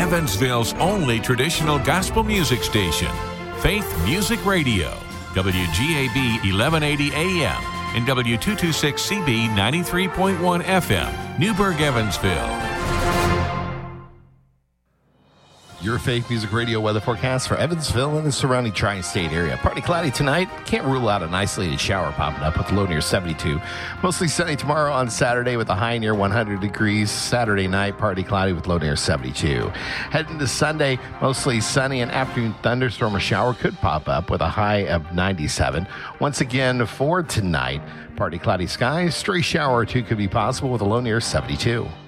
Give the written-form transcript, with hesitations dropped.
Evansville's only traditional gospel music station, Faith Music Radio, WGAB 1180 AM and W226CB 93.1 FM, Newburgh, Evansville. Your Faith Music Radio weather forecast for Evansville and the surrounding tri-state area. Partly cloudy tonight. Can't rule out an isolated shower popping up with a low near 72. Mostly sunny tomorrow on Saturday with a high near 100 degrees. Saturday night, partly cloudy with low near 72. Heading to Sunday, mostly sunny. An afternoon thunderstorm or shower could pop up with a high of 97. Once again, for tonight, partly cloudy skies. Stray shower or two could be possible with a low near 72.